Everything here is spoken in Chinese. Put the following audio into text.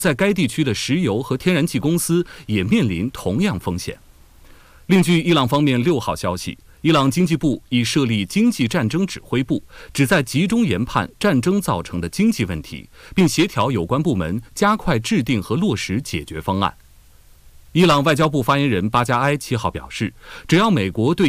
在该地区的石油和天然气公司也面临同样风险。另据伊朗方面6号消息，伊朗经济部已设立经济战争指挥部，旨在集中研判战争造成的经济问题，并协调有关部门加快制定和落实解决方案。伊朗外交部发言人巴加埃7号表示，只要美国对